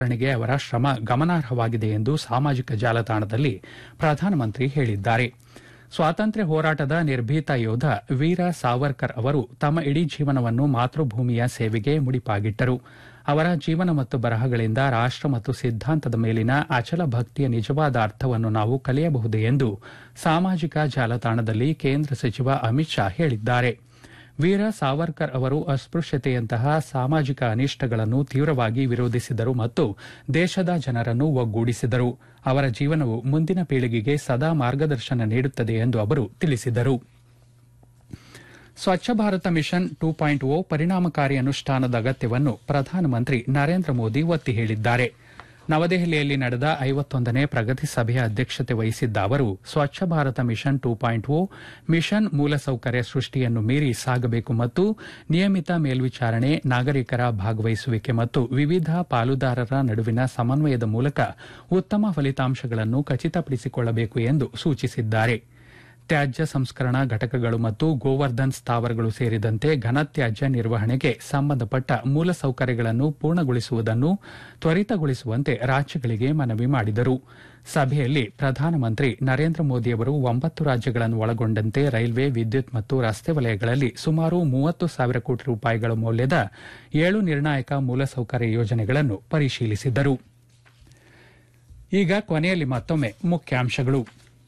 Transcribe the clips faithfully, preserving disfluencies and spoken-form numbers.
ಗೆ ಅವರ ಶ್ರಮ ಗಮನಾರ್ಹವಾಗಿದೆ ಎಂದು ಸಾಮಾಜಿಕ ಜಾಲತಾಣದಲ್ಲಿ ಪ್ರಧಾನಮಂತ್ರಿ ಹೇಳಿದ್ದಾರೆ. ಸ್ವಾತಂತ್ರ್ಯ ಹೋರಾಟದ ನಿರ್ಭೀತ ಯೋಧ ವೀರ ಸಾವರ್ಕರ್ ಅವರು ತಮ್ಮ ಇಡೀ ಜೀವನವನ್ನು ಮಾತೃಭೂಮಿಯ ಸೇವೆಗೆ ಮುಡಿಪಾಗಿಟ್ಟರು. ಅವರ ಜೀವನ ಮತ್ತು ಬರಹಗಳಿಂದ ರಾಷ್ಟ ಮತ್ತು ಸಿದ್ಧಾಂತದ ಮೇಲಿನ ಅಚಲ ಭಕ್ತಿಯ ನಿಜವಾದ ಅರ್ಥವನ್ನು ನಾವು ಕಲಿಯಬಹುದು ಎಂದು ಸಾಮಾಜಿಕ ಜಾಲತಾಣದಲ್ಲಿ ಕೇಂದ್ರ ಸಚಿವ ಅಮಿತ್ ಶಾ ಹೇಳಿದ್ದಾರೆ. ವೀರ ಸಾವರ್ಕರ್ ಅವರು ಅಸ್ಪೃಶ್ಯತೆಯಂತಹ ಸಾಮಾಜಿಕ ಅನಿಷ್ಟಗಳನ್ನು ತೀವ್ರವಾಗಿ ವಿರೋಧಿಸಿದರು ಮತ್ತು ದೇಶದ ಜನರನ್ನು ಒಗ್ಗೂಡಿಸಿದರು. ಅವರ ಜೀವನವು ಮುಂದಿನ ಪೀಳಿಗೆಗೆ ಸದಾ ಮಾರ್ಗದರ್ಶನ ನೀಡುತ್ತದೆ ಎಂದು ಅವರು ತಿಳಿಸಿದರು. Swachh Bharat mission two point ಓ ಪರಿಣಾಮಕಾರಿ ಅನುಷ್ಠಾನದ ಅಗತ್ಯವನ್ನು ಪ್ರಧಾನಮಂತ್ರಿ ನರೇಂದ್ರ ಮೋದಿ ಒತ್ತಿ ಹೇಳಿದ್ದಾರೆ. ನವದೆಹಲಿಯಲ್ಲಿ ನಡೆದ ಐವತ್ತೊಂದನೇ ಪ್ರಗತಿ ಸಭೆಯ ಅಧ್ಯಕ್ಷತೆ ವಹಿಸಿದ್ದ ಅವರು Swachh Bharat mission two point ಓ ಮಿಷನ್ ಮೂಲಸೌಕರ್ಯ ಸೃಷ್ಟಿಯನ್ನು ಮೀರಿ ಸಾಗಬೇಕು ಮತ್ತು ನಿಯಮಿತ ಮೇಲ್ವಿಚಾರಣೆ, ನಾಗರಿಕರ ಭಾಗವಹಿಸುವಿಕೆ ಮತ್ತು ವಿವಿಧ ಪಾಲುದಾರರ ನಡುವಿನ ಸಮನ್ವಯದ ಮೂಲಕ ಉತ್ತಮ ಫಲಿತಾಂಶಗಳನ್ನು ಖಚಿತಪಡಿಸಿಕೊಳ್ಳಬೇಕು ಎಂದು ಸೂಚಿಸಿದ್ದಾರೆ. ತ್ಯಾಜ್ಯ ಸಂಸ್ಕರಣಾ ಘಟಕಗಳು ಮತ್ತು ಗೋವರ್ಧನ್ ಸ್ಥಾವರಗಳು ಸೇರಿದಂತೆ ಘನತ್ಯಾಜ್ಯ ನಿರ್ವಹಣೆಗೆ ಸಂಬಂಧಪಟ್ಟ ಮೂಲಸೌಕರ್ಯಗಳನ್ನು ಪೂರ್ಣಗೊಳಿಸುವುದನ್ನು ತ್ವರಿತಗೊಳಿಸುವಂತೆ ರಾಜ್ಯಗಳಿಗೆ ಮನವಿ ಮಾಡಿದರು. ಸಭೆಯಲ್ಲಿ ಪ್ರಧಾನಮಂತ್ರಿ ನರೇಂದ್ರ ಮೋದಿಯವರು ಒಂಬತ್ತು ರಾಜ್ಯಗಳನ್ನು ಒಳಗೊಂಡಂತೆ ರೈಲ್ವೆ, ವಿದ್ಯುತ್ ಮತ್ತು ರಸ್ತೆ ವಲಯಗಳಲ್ಲಿ ಸುಮಾರು ಮೂವತ್ತು ಸಾವಿರ ಕೋಟಿ ರೂಪಾಯಿಗಳ ಮೌಲ್ಯದ ಏಳು ನಿರ್ಣಾಯಕ ಮೂಲಸೌಕರ್ಯ ಯೋಜನೆಗಳನ್ನು ಪರಿಶೀಲಿಸಿದರು. ಈಗ ಕೊನೆಯಲ್ಲಿ ಮತ್ತೊಮ್ಮೆ ಮುಖ್ಯಾಂಶಗಳು.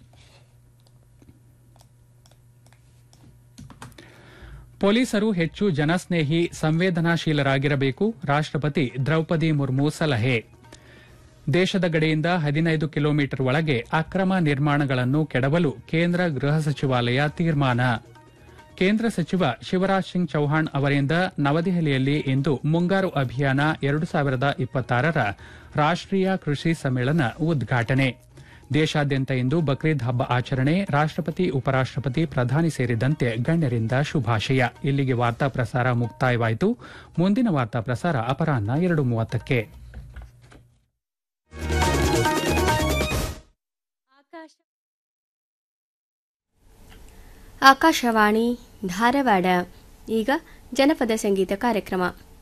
ಪೊಲೀಸರು ಹೆಚ್ಚು ಜನಸ್ನೇಹಿ, ಸಂವೇದನಾಶೀಲರಾಗಿರಬೇಕು. ರಾಷ್ಟಪತಿ ದ್ರೌಪದಿ ಮುರ್ಮು ಸಲಹೆ. ದೇಶದ ಗಡಿಯಿಂದ ಹದಿನೈದು ಕಿಲೋಮೀಟರ್ ಒಳಗೆ ಅಕ್ರಮ ನಿರ್ಮಾಣಗಳನ್ನು ಕೆಡವಲು ಕೇಂದ್ರ ಗೃಹ ಸಚಿವಾಲಯ ತೀರ್ಮಾನ. ಕೇಂದ್ರ ಸಚಿವ ಶಿವರಾಜ್ ಸಿಂಗ್ ಚೌಹಾಣ್ ಅವರಿಂದ ನವದೆಹಲಿಯಲ್ಲಿ ಇಂದು ಮುಂಗಾರು ಅಭಿಯಾನ ಎರಡು ಸಾವಿರದ ಇಪ್ಪತ್ತಾರರ ರಾಷ್ಟೀಯ ಕೃಷಿ ಸಮ್ಮೇಳನ ಉದ್ಘಾಟನೆ. ದೇಶಾದ್ಯಂತ ಇಂದು ಬಕ್ರೀದ್ ಹಬ್ಬ ಆಚರಣೆ. ರಾಷ್ಟಪತಿ, ಉಪರಾಷ್ಟಪತಿ, ಪ್ರಧಾನಿ ಸೇರಿದಂತೆ ಗಣ್ಯರಿಂದ ಶುಭಾಶಯ. ಇಲ್ಲಿಗೆ ವಾರ್ತಾ ಪ್ರಸಾರ ಮುಕ್ತಾಯವಾಯಿತು. ಮುಂದಿನ ವಾರ್ತಾ ಪ್ರಸಾರ ಅಪರಾಹ್ನ ಎರಡು ಮೂವತ್ತಕ್ಕೆ. ಆಕಾಶವಾಣಿ ಧಾರವಾಡ. ಈಗ ಜನಪದ ಸಂಗೀತ ಕಾರ್ಯಕ್ರಮ.